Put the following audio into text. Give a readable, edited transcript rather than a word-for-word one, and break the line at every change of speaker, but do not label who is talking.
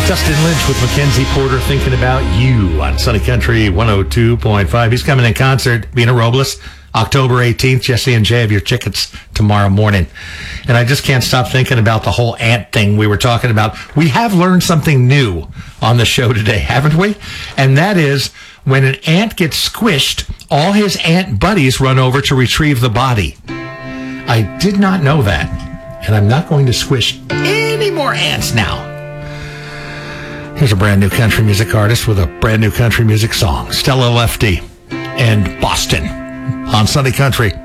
Dustin Lynch with Mackenzie Porter, Thinking About You on Sunny Country 102.5. He's coming in concert, Vina Robles, October 18th. Jesse and Jay have your tickets tomorrow morning. And I just can't stop thinking about the whole ant thing we were talking about. We have learned something new on the show today, haven't we? And that is, when an ant gets squished, all his ant buddies run over to retrieve the body. I did not know that. And I'm not going to squish any more ants now. Here's a brand new country music artist with a brand new country music song. Stella Lefty and Boston on Sunny Country